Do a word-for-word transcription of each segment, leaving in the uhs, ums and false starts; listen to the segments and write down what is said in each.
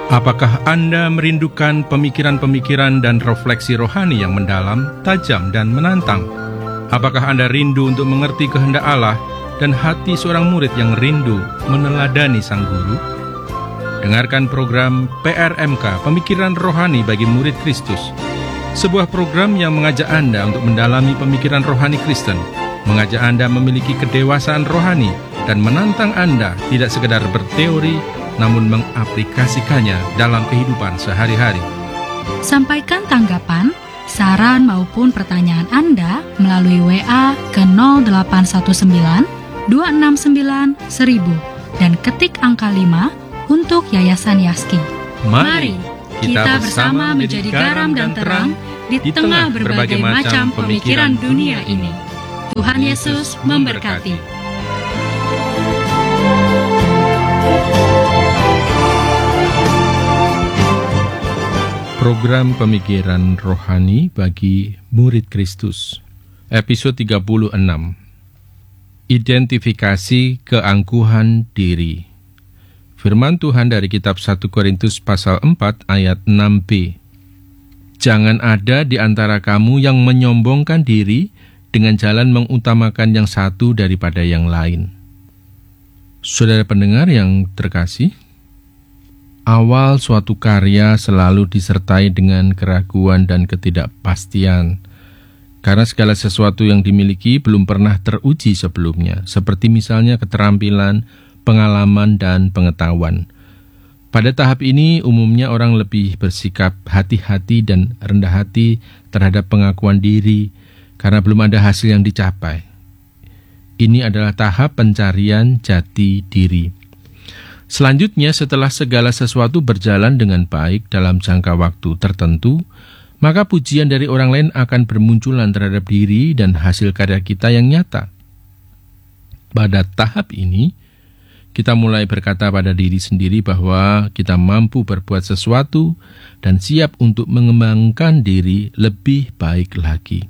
Apakah Anda merindukan pemikiran-pemikiran dan refleksi rohani yang mendalam, tajam, dan menantang? Apakah Anda rindu untuk mengerti kehendak Allah dan hati seorang murid yang rindu meneladani Sang Guru? Dengarkan program P R M K, Pemikiran Rohani bagi Murid Kristus. Sebuah program yang mengajak Anda untuk mendalami pemikiran rohani Kristen, mengajak Anda memiliki kedewasaan rohani, dan menantang Anda tidak sekedar berteori, namun mengaplikasikannya dalam kehidupan sehari-hari. Sampaikan tanggapan, saran maupun pertanyaan Anda melalui W A ke nol delapan satu sembilan dua enam sembilan seribu dan ketik angka lima untuk Yayasan Yaski. Mari kita bersama menjadi garam dan terang di tengah berbagai macam pemikiran dunia ini. Tuhan Yesus memberkati. Program Pemikiran Rohani bagi Murid Kristus, episode tiga puluh enam. Identifikasi keangkuhan diri. Firman Tuhan dari kitab satu Korintus pasal empat ayat enam b. Jangan ada di antara kamu yang menyombongkan diri dengan jalan mengutamakan yang satu daripada yang lain. Saudara pendengar yang terkasih, awal suatu karya selalu disertai dengan keraguan dan ketidakpastian, karena segala sesuatu yang dimiliki belum pernah teruji sebelumnya, seperti misalnya keterampilan, pengalaman, dan pengetahuan. Pada tahap ini, umumnya orang lebih bersikap hati-hati dan rendah hati terhadap pengakuan diri, karena belum ada hasil yang dicapai. Ini adalah tahap pencarian jati diri. Selanjutnya, setelah segala sesuatu berjalan dengan baik dalam jangka waktu tertentu, maka pujian dari orang lain akan bermunculan terhadap diri dan hasil karya kita yang nyata. Pada tahap ini, kita mulai berkata pada diri sendiri bahwa kita mampu berbuat sesuatu dan siap untuk mengembangkan diri lebih baik lagi.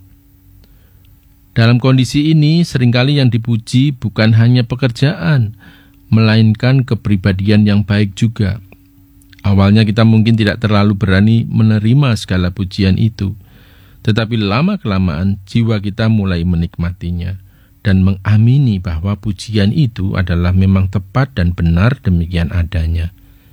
Dalam kondisi ini, seringkali yang dipuji bukan hanya pekerjaan, melainkan kepribadian yang baik juga. Awalnya kita mungkin tidak terlalu berani menerima segala pujian itu, tetapi lama-kelamaan jiwa kita mulai menikmatinya dan mengamini bahwa pujian itu adalah memang tepat dan benar demikian adanya.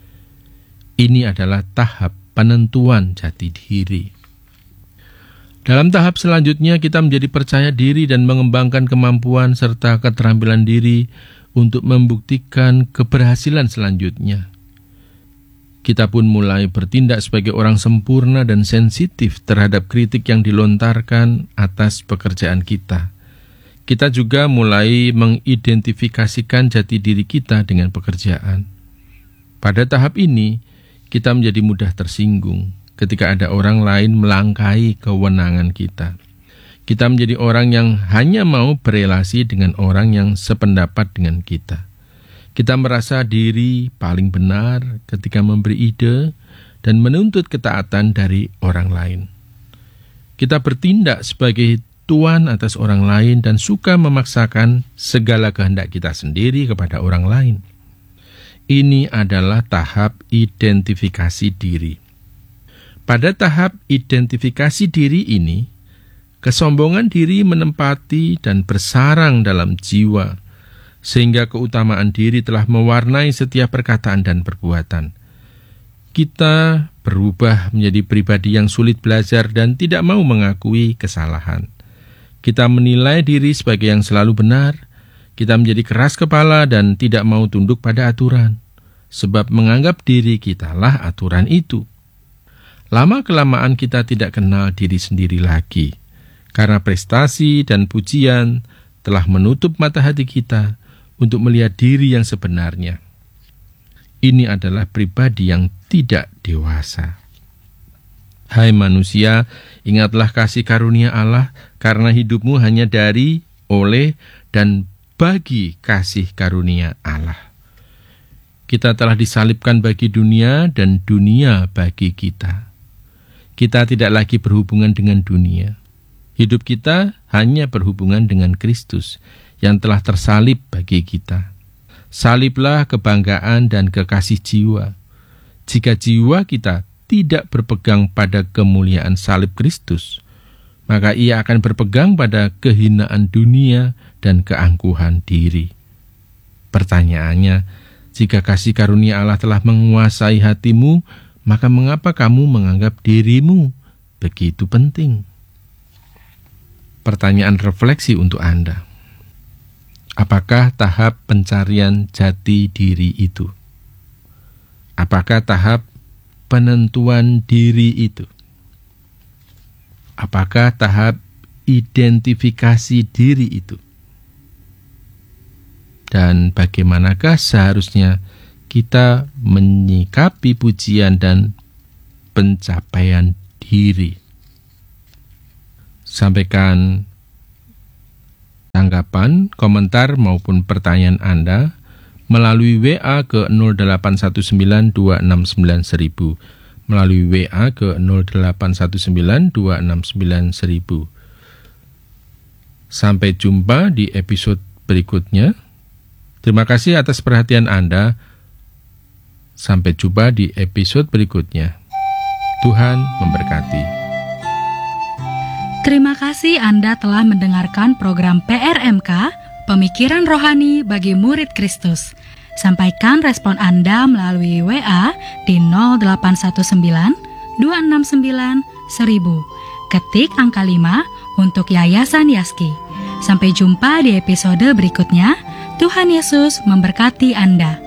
Ini adalah tahap penentuan jati diri. Dalam tahap selanjutnya, kita menjadi percaya diri dan mengembangkan kemampuan serta keterampilan diri untuk membuktikan keberhasilan selanjutnya. Kita pun mulai bertindak sebagai orang sempurna dan sensitif terhadap kritik yang dilontarkan atas pekerjaan kita. Kita juga mulai mengidentifikasikan jati diri kita dengan pekerjaan. Pada tahap ini, kita menjadi mudah tersinggung ketika ada orang lain melangkahi kewenangan kita. Kita menjadi orang yang hanya mau berelasi dengan orang yang sependapat dengan kita. Kita merasa diri paling benar ketika memberi ide dan menuntut ketaatan dari orang lain. Kita bertindak sebagai tuan atas orang lain dan suka memaksakan segala kehendak kita sendiri kepada orang lain. Ini adalah tahap identifikasi diri. Pada tahap identifikasi diri ini, kesombongan diri menempati dan bersarang dalam jiwa, sehingga keutamaan diri telah mewarnai setiap perkataan dan perbuatan. Kita berubah menjadi pribadi yang sulit belajar dan tidak mau mengakui kesalahan. Kita menilai diri sebagai yang selalu benar. Kita menjadi keras kepala dan tidak mau tunduk pada aturan, sebab menganggap diri kitalah aturan itu. Lama-kelamaan kita tidak kenal diri sendiri lagi, karena prestasi dan pujian telah menutup mata hati kita untuk melihat diri yang sebenarnya. Ini adalah pribadi yang tidak dewasa. Hai manusia, ingatlah kasih karunia Allah, karena hidupmu hanya dari, oleh, dan bagi kasih karunia Allah. Kita telah disalibkan bagi dunia dan dunia bagi kita. Kita tidak lagi berhubungan dengan dunia. Hidup kita hanya berhubungan dengan Kristus yang telah tersalib bagi kita. Saliblah kebanggaan dan kekasih jiwa. Jika jiwa kita tidak berpegang pada kemuliaan salib Kristus, maka ia akan berpegang pada kehinaan dunia dan keangkuhan diri. Pertanyaannya, jika kasih karunia Allah telah menguasai hatimu, maka mengapa kamu menganggap dirimu begitu penting? Pertanyaan refleksi untuk Anda. Apakah tahap pencarian jati diri itu? Apakah tahap penentuan diri itu? Apakah tahap identifikasi diri itu? Dan bagaimanakah seharusnya kita menyikapi pujian dan pencapaian diri? Sampaikan tanggapan, komentar maupun pertanyaan Anda melalui W A ke nol delapan satu sembilan dua enam sembilan seribu, melalui W A ke nol delapan satu sembilan dua enam sembilan seribu. Sampai jumpa di episode berikutnya. Terima kasih atas perhatian Anda. Sampai jumpa di episode berikutnya. Tuhan memberkati. Terima kasih Anda telah mendengarkan program P R M K, Pemikiran Rohani bagi Murid Kristus. Sampaikan respon Anda melalui W A di nol delapan satu sembilan dua enam sembilan seribu. Ketik angka lima untuk Yayasan Yaski. Sampai jumpa di episode berikutnya. Tuhan Yesus memberkati Anda.